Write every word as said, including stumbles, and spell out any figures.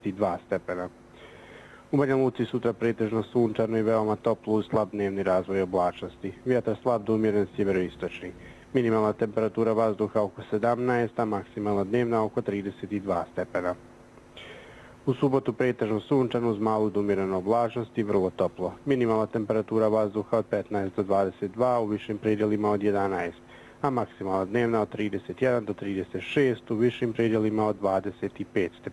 dva stepena. U Banja Luci sutra pretežno sunčano i veoma toplo uz slab dnevni razvoj oblačnosti. Vjetar slab do umjeren sjeveroistočni. Minimalna temperatura vazduha oko sedamnaest, a maksimalna dnevna oko trideset dva stepena. U subotu pretežno sunčano uz malu do umjerenu oblačnost i vrlo toplo. Minimalna temperatura vazduha od petnaest do dvadeset dva, u višim predjelima od jedanaest, a maksimalna dnevna od trideset jedan do trideset šest, u višim predjelima od dvadeset pet stepena.